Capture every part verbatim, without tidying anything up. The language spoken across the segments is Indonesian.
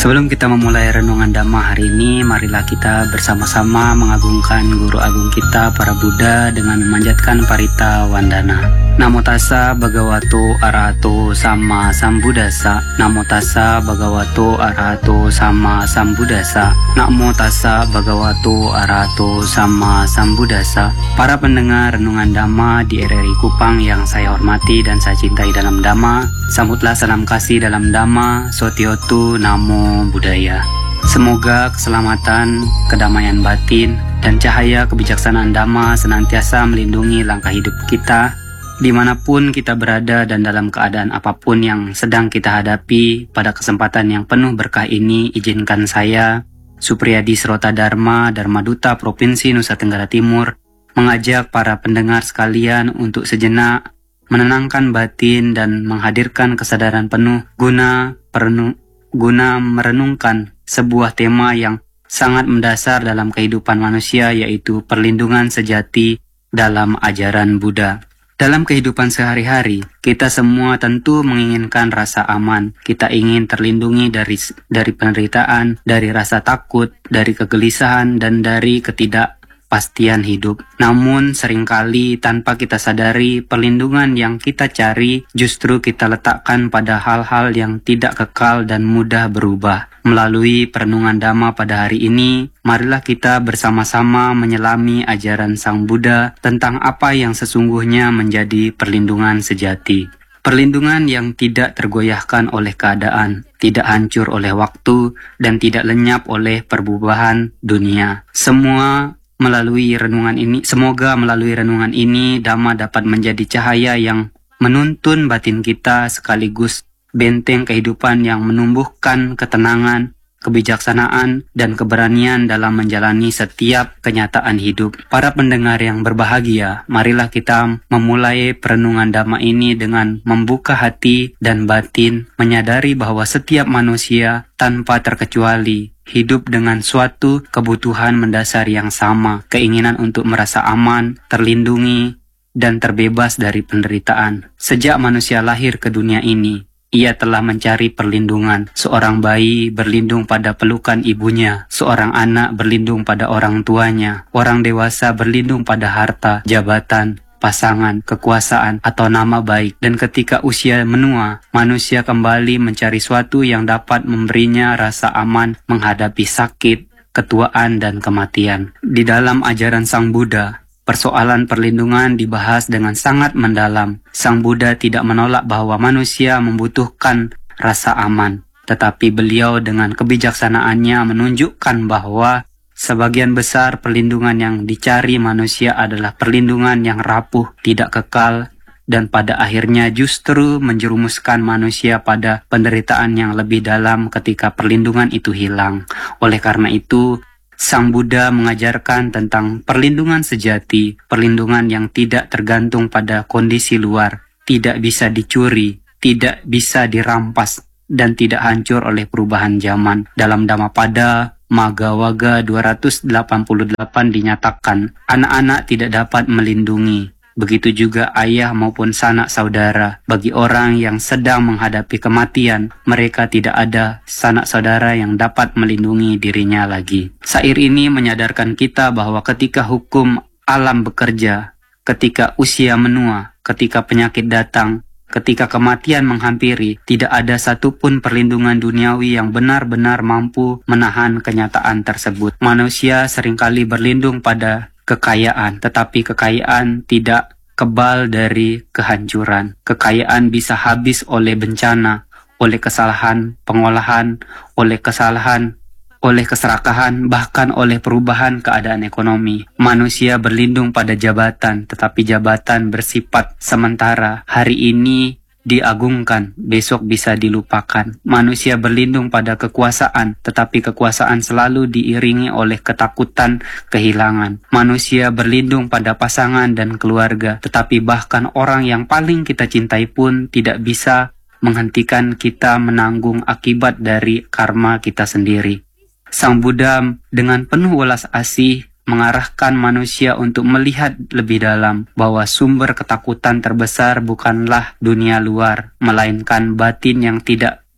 Sebelum kita memulai renungan Dhamma hari ini, marilah kita bersama-sama mengagungkan Guru Agung kita, para Buddha, dengan memanjatkan Parita Wandana. Namo tassa bhagavato arahato sama sambuddhassa. Namo tassa bhagavato arahato sama sambuddhassa. Namo tassa bhagavato arahato sama sambuddhassa. Para pendengar renungan Dhamma di R R I Kupang yang saya hormati dan saya cintai dalam Dhamma, sambutlah salam kasih dalam Dhamma, Sotiotu Namo Buddhaya. Semoga keselamatan, kedamaian batin, dan cahaya kebijaksanaan Dhamma senantiasa melindungi langkah hidup kita, dimanapun kita berada dan dalam keadaan apapun yang sedang kita hadapi. Pada kesempatan yang penuh berkah ini, izinkan saya, Supriyadi Srota Dharma, Dharma Duta Provinsi Nusa Tenggara Timur, mengajak para pendengar sekalian untuk sejenak menenangkan batin dan menghadirkan kesadaran penuh guna perenu, guna merenungkan sebuah tema yang sangat mendasar dalam kehidupan manusia, yaitu perlindungan sejati dalam ajaran Buddha. Dalam kehidupan sehari-hari, kita semua tentu menginginkan rasa aman. Kita ingin terlindungi dari dari penderitaan, dari rasa takut, dari kegelisahan, dan dari ketidakpastian hidup. Namun seringkali tanpa kita sadari, perlindungan yang kita cari justru kita letakkan pada hal-hal yang tidak kekal dan mudah berubah. Melalui perenungan Dhamma pada hari ini, marilah kita bersama-sama menyelami ajaran Sang Buddha tentang apa yang sesungguhnya menjadi perlindungan sejati. Perlindungan yang tidak tergoyahkan oleh keadaan, tidak hancur oleh waktu, dan tidak lenyap oleh perubahan dunia. Semua melalui renungan ini, semoga melalui renungan ini Dhamma dapat menjadi cahaya yang menuntun batin kita, sekaligus benteng kehidupan yang menumbuhkan ketenangan, kebijaksanaan, dan keberanian dalam menjalani setiap kenyataan hidup. Para pendengar yang berbahagia, marilah kita memulai perenungan Dhamma ini dengan membuka hati dan batin, menyadari bahwa setiap manusia tanpa terkecuali hidup dengan suatu kebutuhan mendasar yang sama, keinginan untuk merasa aman, terlindungi, dan terbebas dari penderitaan. Sejak manusia lahir ke dunia ini, ia telah mencari perlindungan. Seorang bayi berlindung pada pelukan ibunya, seorang anak berlindung pada orang tuanya, orang dewasa berlindung pada harta, jabatan, pasangan, kekuasaan, atau nama baik. Dan ketika usia menua, manusia kembali mencari suatu yang dapat memberinya rasa aman menghadapi sakit, ketuaan, dan kematian. Di dalam ajaran Sang Buddha, persoalan perlindungan dibahas dengan sangat mendalam. Sang Buddha tidak menolak bahwa manusia membutuhkan rasa aman, tetapi beliau dengan kebijaksanaannya menunjukkan bahwa sebagian besar perlindungan yang dicari manusia adalah perlindungan yang rapuh, tidak kekal, dan pada akhirnya justru menjerumuskan manusia pada penderitaan yang lebih dalam ketika perlindungan itu hilang. Oleh karena itu, Sang Buddha mengajarkan tentang perlindungan sejati, perlindungan yang tidak tergantung pada kondisi luar, tidak bisa dicuri, tidak bisa dirampas, dan tidak hancur oleh perubahan zaman. Dalam Dhammapada Maggawaga dua ratus delapan puluh delapan dinyatakan, anak-anak tidak dapat melindungi. Begitu juga ayah maupun sanak saudara. Bagi orang yang sedang menghadapi kematian, mereka tidak ada sanak saudara yang dapat melindungi dirinya lagi. Syair ini menyadarkan kita bahwa ketika hukum alam bekerja, ketika usia menua, ketika penyakit datang, ketika kematian menghampiri, tidak ada satupun perlindungan duniawi yang benar-benar mampu menahan kenyataan tersebut. Manusia seringkali berlindung pada kekayaan, tetapi kekayaan tidak kebal dari kehancuran. Kekayaan bisa habis oleh bencana, oleh kesalahan pengolahan, oleh kesalahan, oleh keserakahan, bahkan oleh perubahan keadaan ekonomi. Manusia berlindung pada jabatan, tetapi jabatan bersifat sementara. Hari ini diagungkan, besok bisa dilupakan. Manusia berlindung pada kekuasaan, tetapi kekuasaan selalu diiringi oleh ketakutan kehilangan. Manusia berlindung pada pasangan dan keluarga, tetapi bahkan orang yang paling kita cintai pun tidak bisa menghentikan kita menanggung akibat dari karma kita sendiri. Sang Buddha dengan penuh welas asih mengarahkan manusia untuk melihat lebih dalam bahwa sumber ketakutan terbesar bukanlah dunia luar, melainkan batin yang tidak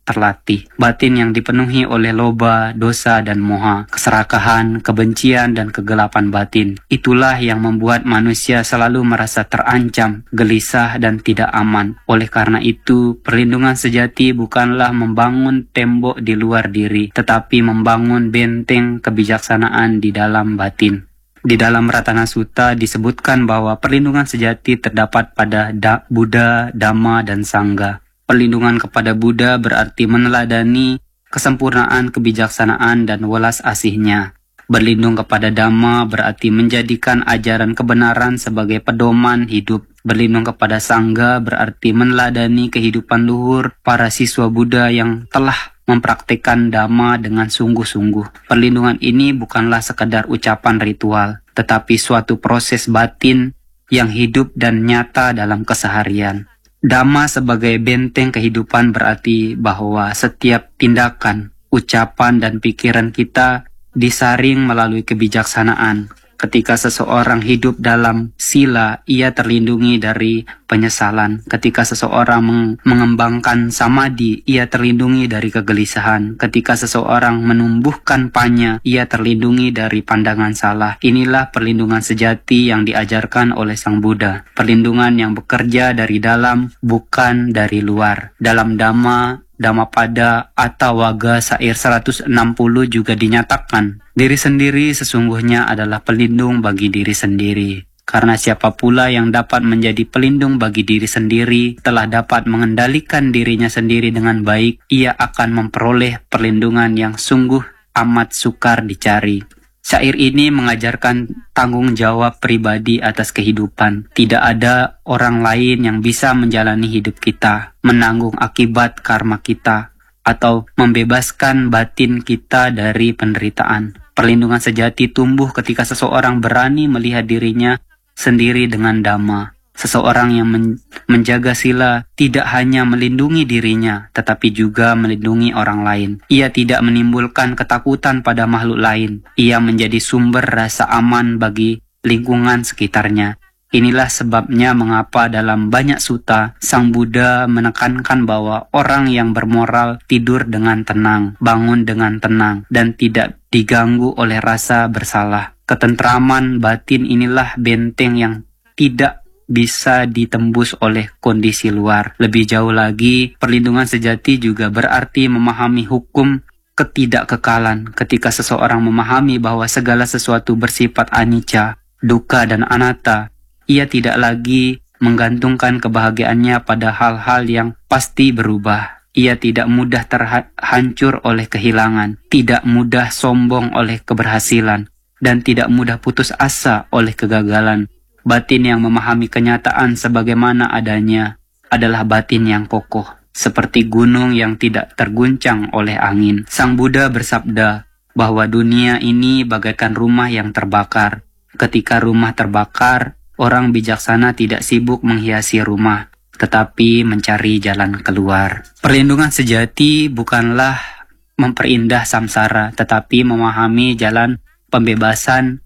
terlatih. Batin yang dipenuhi oleh loba, dosa, dan moha, keserakahan, kebencian, dan kegelapan batin. Itulah yang membuat manusia selalu merasa terancam, gelisah, dan tidak aman. Oleh karena itu, perlindungan sejati bukanlah membangun tembok di luar diri, tetapi membangun benteng kebijaksanaan di dalam batin. Di dalam Ratana Sutta disebutkan bahwa perlindungan sejati terdapat pada da, Buddha, Dhamma, dan Sangha. Perlindungan kepada Buddha berarti meneladani kesempurnaan kebijaksanaan dan welas asihnya. Berlindung kepada Dhamma berarti menjadikan ajaran kebenaran sebagai pedoman hidup. Berlindung kepada Sangha berarti meneladani kehidupan luhur para siswa Buddha yang telah mempraktikkan Dhamma dengan sungguh-sungguh. Perlindungan ini bukanlah sekadar ucapan ritual, tetapi suatu proses batin yang hidup dan nyata dalam keseharian. Dhamma sebagai benteng kehidupan berarti bahwa setiap tindakan, ucapan, dan pikiran kita disaring melalui kebijaksanaan. Ketika seseorang hidup dalam sila, ia terlindungi dari penyesalan. Ketika seseorang meng- mengembangkan samadhi, ia terlindungi dari kegelisahan. Ketika seseorang menumbuhkan panya, ia terlindungi dari pandangan salah. Inilah perlindungan sejati yang diajarkan oleh Sang Buddha. Perlindungan yang bekerja dari dalam, bukan dari luar. Dalam Dhamma, Dhammapada Attawagga Syair seratus enam puluh juga dinyatakan, diri sendiri sesungguhnya adalah pelindung bagi diri sendiri. Karena siapa pula yang dapat menjadi pelindung bagi diri sendiri telah dapat mengendalikan dirinya sendiri dengan baik, ia akan memperoleh perlindungan yang sungguh amat sukar dicari. Syair ini mengajarkan tanggung jawab pribadi atas kehidupan. Tidak ada orang lain yang bisa menjalani hidup kita, menanggung akibat karma kita, atau membebaskan batin kita dari penderitaan. Perlindungan sejati tumbuh ketika seseorang berani melihat dirinya sendiri dengan Dhamma. Seseorang yang men- menjaga sila tidak hanya melindungi dirinya, tetapi juga melindungi orang lain. Ia tidak menimbulkan ketakutan pada makhluk lain. Ia menjadi sumber rasa aman bagi lingkungan sekitarnya. Inilah sebabnya mengapa dalam banyak sutta, Sang Buddha menekankan bahwa orang yang bermoral tidur dengan tenang, bangun dengan tenang, dan tidak diganggu oleh rasa bersalah. Ketentraman batin inilah benteng yang tidak bisa ditembus oleh kondisi luar. Lebih jauh lagi, perlindungan sejati juga berarti memahami hukum ketidakkekalan. Ketika seseorang memahami bahwa segala sesuatu bersifat anicca, dukkha, dan anatta, ia tidak lagi menggantungkan kebahagiaannya pada hal-hal yang pasti berubah. Ia tidak mudah terhancur oleh kehilangan, tidak mudah sombong oleh keberhasilan, dan tidak mudah putus asa oleh kegagalan. Batin yang memahami kenyataan sebagaimana adanya adalah batin yang kokoh, seperti gunung yang tidak terguncang oleh angin. Sang Buddha bersabda bahwa dunia ini bagaikan rumah yang terbakar. Ketika rumah terbakar, orang bijaksana tidak sibuk menghiasi rumah, tetapi mencari jalan keluar. Perlindungan sejati bukanlah memperindah samsara, tetapi memahami jalan pembebasan